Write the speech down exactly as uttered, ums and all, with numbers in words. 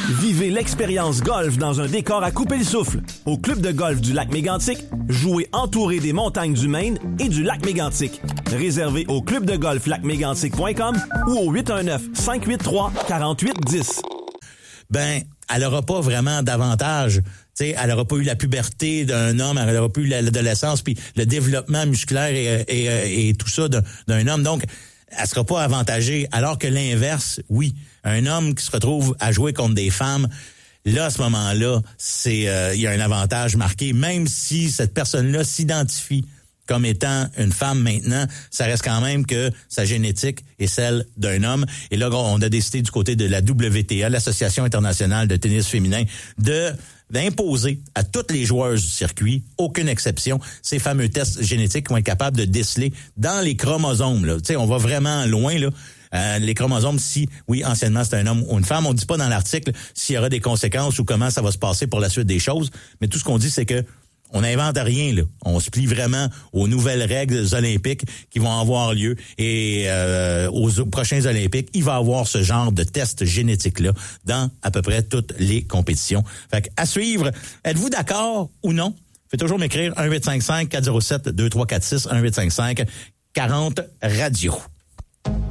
Vivez l'expérience golf dans un décor à couper le souffle. Au club de golf du lac Mégantic, jouez entouré des montagnes du Maine et du lac Mégantic. Réservé au club de golf lac mégantic point com ou au huit un neuf, cinq huit trois, quatre huit un zéro. Ben, elle n'aura pas vraiment d'avantage. T'sais, elle n'aura pas eu la puberté d'un homme, elle n'aura pas eu l'adolescence, puis le développement musculaire et, et, et tout ça d'un, d'un homme. Donc, elle sera pas avantagée. Alors que l'inverse, oui, un homme qui se retrouve à jouer contre des femmes, là, à ce moment-là, c'est euh, il y a un avantage marqué. Même si cette personne-là s'identifie comme étant une femme maintenant, ça reste quand même que sa génétique est celle d'un homme. Et là, on a décidé du côté de la W T A, l'Association internationale de tennis féminin, de d'imposer à toutes les joueuses du circuit, aucune exception, ces fameux tests génétiques qui vont être capables de déceler dans les chromosomes. Là. Tu sais, on va vraiment loin, là. Euh, les chromosomes, si, oui, anciennement, c'est un homme ou une femme. On ne dit pas dans l'article s'il y aura des conséquences ou comment ça va se passer pour la suite des choses. Mais tout ce qu'on dit, c'est que on n'invente rien, là. On se plie vraiment aux nouvelles règles olympiques qui vont avoir lieu. Et euh, aux prochains Olympiques, il va y avoir ce genre de test génétique-là dans à peu près toutes les compétitions. Fait qu'à suivre, êtes-vous d'accord ou non? Faites toujours m'écrire un huit cinq cinq, quatre zéro sept, deux trois quatre six, un huit cinq cinq, quarante radio.